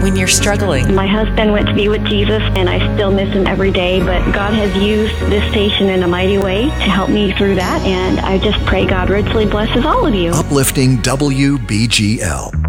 when you're struggling. My husband went to be with Jesus, and I still miss him every day, but God has used this station in a mighty way to help me through that, and I just pray God richly blesses all of you. Uplifting WBGL.